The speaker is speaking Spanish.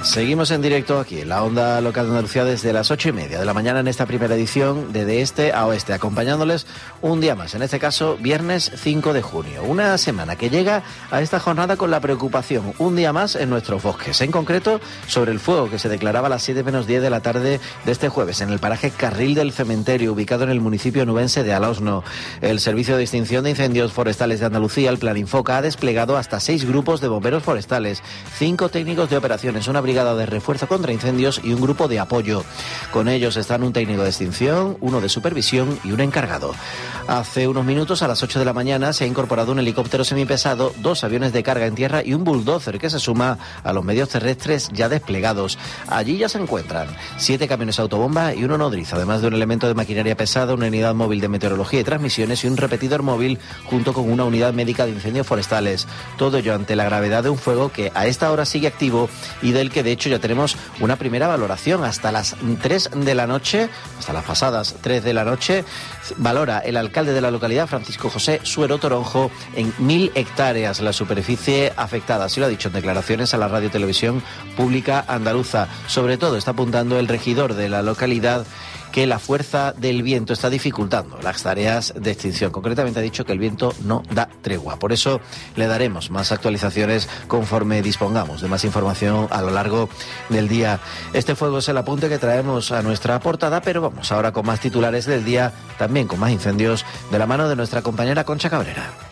Seguimos en directo aquí en la onda local de Andalucía desde las 8:30 de la mañana en esta primera edición de este a oeste, acompañándoles un día más, en este caso viernes 5 de junio. Una semana que llega a esta jornada con la preocupación, un día más en nuestros bosques, en concreto sobre el fuego que se declaraba a las 7 menos 10 de la tarde de este jueves en el paraje Carril del Cementerio, ubicado en el municipio nubense de Alosno. El Servicio de Extinción de Incendios Forestales de Andalucía, el Plan Infoca, ha desplegado hasta 6 grupos de bomberos forestales, 5 técnicos de operaciones, una brigada de refuerzo contra incendios y un grupo de apoyo. Con ellos están un técnico de extinción, uno de supervisión y un encargado. Hace unos minutos, a las 8 de la mañana, se ha incorporado un helicóptero semipesado, 2 aviones de carga en tierra y un bulldozer que se suma a los medios terrestres ya desplegados. Allí ya se encuentran 7 camiones autobomba y uno nodriza, además de un elemento de maquinaria pesada, una unidad móvil de meteorología y transmisiones y un repetidor móvil junto con una unidad médica de incendios forestales. Todo ello ante la gravedad de un fuego que a esta hora sigue activo y del que de hecho ya tenemos una primera valoración. Hasta las 3 de la noche, hasta las pasadas 3 de la noche, valora el alcalde de la localidad, Francisco José Suero Toronjo, en 1.000 hectáreas la superficie afectada. Así lo ha dicho en declaraciones a la Radio Televisión Pública Andaluza. Sobre todo está apuntando el regidor de la localidad que la fuerza del viento está dificultando las tareas de extinción. Concretamente ha dicho que el viento no da tregua. Por eso le daremos más actualizaciones conforme dispongamos de más información a lo largo del día. Este fuego es el apunte que traemos a nuestra portada, pero vamos ahora con más titulares del día, también con más incendios, de la mano de nuestra compañera Concha Cabrera.